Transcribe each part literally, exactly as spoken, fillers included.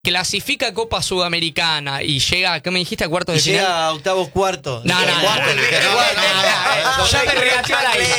clasifica Copa Sudamericana y llega, ¿qué me dijiste? A cuartos y de final. llega a octavos cuartos. No, no, no. Ya me regateó al aire.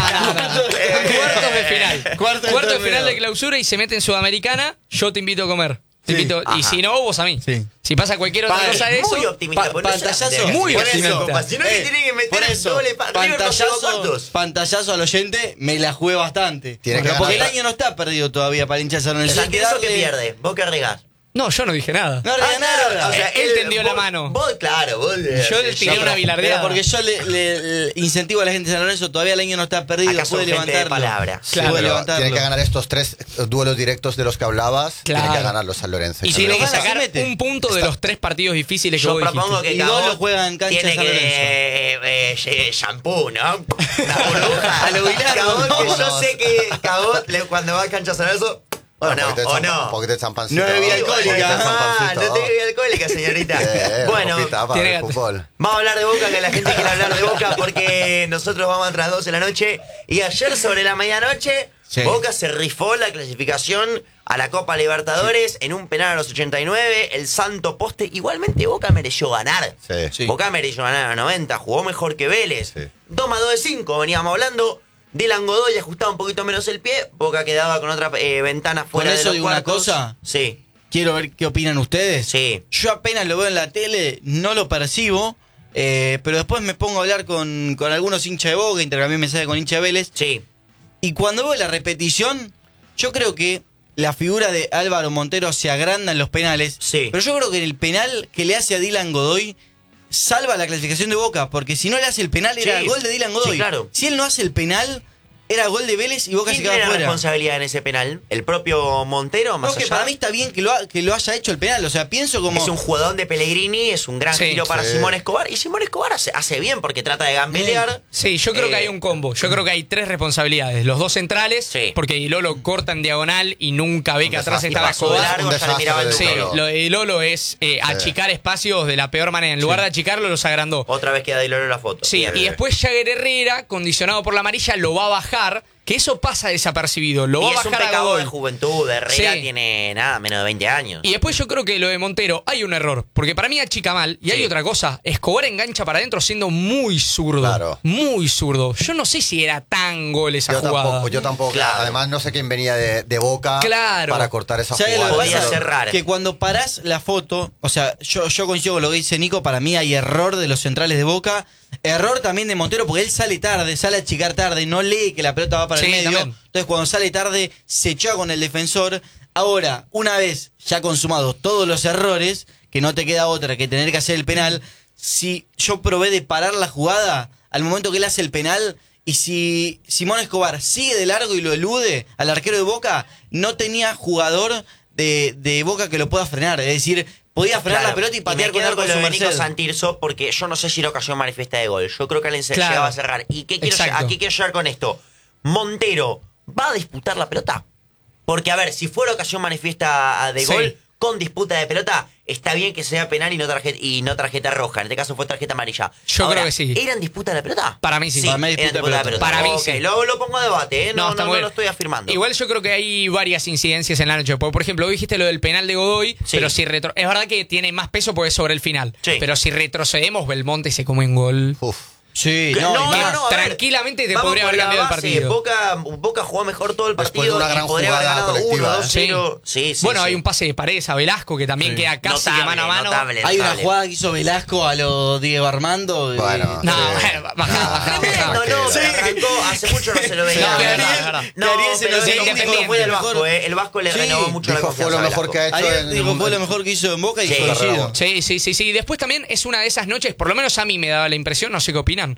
Cuartos de final. Cuartos de final de clausura y se mete en Sudamericana. Yo te invito a comer. Te Sí. invito, y si no, vos a mí. Sí. Si pasa cualquier otra Padre, cosa de eso. muy optimista. Pa- por eso pantallazo. ya- Muy por eso, optimista. compa, si no, que Eh, tiene que meter por eso, doble pa- River no llegó a pantallazo, cuartos. pantallazo al oyente, me la jugué bastante. Tiene que Porque, porque el ganar. año no está perdido todavía para el hincha de San Lorenzo. ¿El Hay que San que darle- pierde? ¿Vos qué regás? No, yo no dije nada. No regala nada. o sea, Él tendió la mano. Vos, claro, vos. Yo le tiré una bilardeada. Pero porque yo le, le- le incentivo a la gente de San Lorenzo, todavía el año no está perdido, Acá son puede gente de levantarlo. palabra. Claro. Puede Pero levantarlo. tiene que ganar estos tres duelos directos de los que hablabas. Claro. Tiene que ganarlos San Lorenzo. Y si tiene lo que gana, sacar se mete. un punto de Está- los tres partidos difíciles que Yo vos propongo dijiste. que Y dos Cabot lo juega en cancha tiene de San que Lorenzo. eh, eh, eh, shampoo, ¿no? Una burbuja. A lo Bilardo. Cabot, que yo Vámonos. sé que Cabot le- cuando va a cancha San Lorenzo, o Bueno, no, un poquito de o champa- no. un poquito de champancito. No es bebida Un poquito de alcohólica. Ah, champancito. no tengo bebida alcohólica, señorita. Eh, Bueno, poquita para tiene el gato. fútbol. vamos a hablar de Boca, que la gente quiere hablar de Boca porque nosotros vamos a las doce de la noche. Y ayer sobre la medianoche, Sí. Boca se rifó la clasificación a la Copa Libertadores en un penal a los ochenta y nueve, el santo poste. Igualmente Boca mereció ganar. Sí. Sí. Boca mereció ganar a los noventa, jugó mejor que Vélez. Sí. dos más dos de cinco, veníamos hablando. Dylan Godoy ajustaba un poquito menos el pie, Boca quedaba con otra eh, ventana fuera Con de eso los digo una cuartos. cosa. Sí, Quiero ver qué opinan ustedes. sí. Yo apenas lo veo en la tele, no lo percibo, eh, pero después me pongo a hablar con, con algunos hinchas de Boca, intercambié mensajes con hinchas de Vélez, Sí, y cuando veo la repetición, yo creo que la figura de Álvaro Montero se agranda en los penales, Sí. pero yo creo que el penal que le hace a Dylan Godoy salva la clasificación de Boca, porque si no le hace el penal era Sí. gol de Dylan Godoy. Sí, claro. Si él no hace el penal, era gol de Vélez y Boca se ¿quién quedaba tiene la fuera. responsabilidad en ese penal? ¿El propio Montero? Más No, que allá? para mí está bien que lo, ha- que lo haya hecho el penal, o sea, pienso como... Es un jugadón de Pellegrini, es un gran Sí, giro para sí. Simón Escobar. Y Simón Escobar hace, hace bien porque trata de gambelear. Sí, yo creo Eh, que hay un combo. Yo creo que hay tres responsabilidades. Los dos centrales, Sí. porque Di Lolo corta en diagonal y nunca ve Un que atrás desastre. estaba pasó de Escobar. largo, Un ya le desastre miraba el de Sí, número. lo de Di Lolo es eh, achicar espacios de la peor manera. En lugar de achicarlo, los agrandó. Otra vez queda Diloro en la foto. Sí, Bien. y después Jagger Herrera, condicionado por la amarilla, lo va a bajar. Que eso pasa desapercibido. Lo Y va a es un bajar a pecado Godoy. de juventud. Herrera Sí. tiene nada, menos de veinte años. Y después yo creo que lo de Montero hay un error, porque para mí achica mal. Y Sí. hay otra cosa, Escobar engancha para adentro siendo muy zurdo. Claro. Muy zurdo. Yo no sé si era tan gol esa Yo jugada. tampoco, yo tampoco. Claro. Además, no sé quién venía de, de Boca Claro. para cortar esa ¿Sabes lo que jugada. Podía pasa? cerrar. Que cuando parás la foto, o sea, yo, yo coincido con lo que dice Nico, para mí hay error de los centrales de Boca, error también de Montero, porque él sale tarde, sale a achicar tarde, no lee que la pelota va para Sí, el medio, también. entonces cuando sale tarde se choca con el defensor. Ahora, una vez ya consumados todos los errores, que no te queda otra que tener que hacer el penal, si yo probé de parar la jugada al momento que él hace el penal, y si Simón Escobar sigue de largo y lo elude al arquero de Boca, no tenía jugador de, de Boca que lo pueda frenar. Es decir, podía frenar Claro, la pelota y me patear con quedo arco de lo su de Nico merced. Santirso porque yo no sé si la ocasión manifiesta de gol. Yo creo que alguien se Claro. llegaba a cerrar. ¿Y qué quiero, Exacto. a qué quiero llegar con esto? Montero, ¿va a disputar la pelota? Porque, a ver, si fuera ocasión manifiesta de Sí. gol, con disputa de pelota, está bien que sea penal y no tarjeta, y no tarjeta roja. En este caso fue tarjeta amarilla. Yo Ahora, creo que sí. ¿eran disputa de la pelota? Para mí sí. Sí, Para mí eran disputa de disputa de pelota. pelota. Para mí Ok, sí. Lo, lo pongo a debate, ¿eh? No, no, está no, muy lo bien. estoy afirmando. Igual yo creo que hay varias incidencias en la noche. Porque, por ejemplo, hoy dijiste lo del penal de Godoy, Sí. pero si retro... es verdad que tiene más peso porque es sobre el final. Sí. Pero si retrocedemos, Belmonte se come un gol. Uf. Sí, Que- no, no, y más. no, no, a ver, tranquilamente te vamos podría por haber la cambiado el base. partido. Boca, Boca jugó mejor todo el Después partido de una gran y podría haber jugada ganado colectiva, uno, dos, ¿eh? cero. Sí, sí, bueno, sí. hay un pase de Paredes a Velasco que también Sí. queda casi Notable, que mano a mano. notable, Hay una notable. jugada que hizo Velasco a lo Diego Armando. y- Bueno. No, Sí. bueno, bajá, bajá, Tremendo, bajá. no, Sí. que arrancó, hace mucho no se lo veía. No, No, es verdad, es verdad. no, Que Ariel se pero lo sí, dijo, dijo dijo, fue del mejor. Vasco, eh. El Vasco le Sí. renovó mucho la Dijo confianza. fue lo a mejor que ha Velasco. hecho Ariel en dijo, fue lo mejor que hizo en Boca y Sí. coincido. Sí, sí, sí, sí. Y después también es una de esas noches, por lo menos a mí me daba la impresión, no sé qué opinan,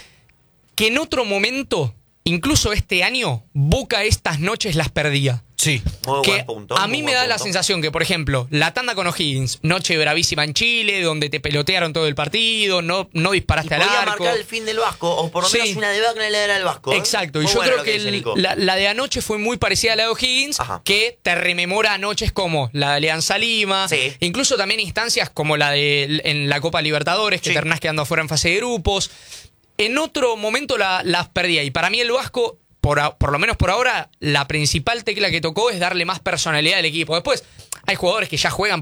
que en otro momento, incluso este año, Boca estas noches las perdía. Sí. Muy Que buen punto. a muy mí me buen da la punto. sensación que, por ejemplo, la tanda con O'Higgins, noche bravísima en Chile, donde te pelotearon todo el partido, no, no Y disparaste al podía arco. marcar el fin del Vasco, o por lo menos Sí. una debacle en la era del Vasco. ¿eh? Exacto, y Muy yo bueno creo lo que, dice el- Nico. la, la de anoche fue muy parecida a la de O'Higgins, Ajá. que te rememora noches como la de Alianza Lima, Sí. incluso también instancias como la de en la Copa Libertadores, que Sí. terminás quedando afuera en fase de grupos. En otro momento la- las perdía, y para mí el Vasco, por, a- por lo menos por ahora, la principal tecla que tocó es darle más personalidad al equipo. Después, Hay jugadores que ya juegan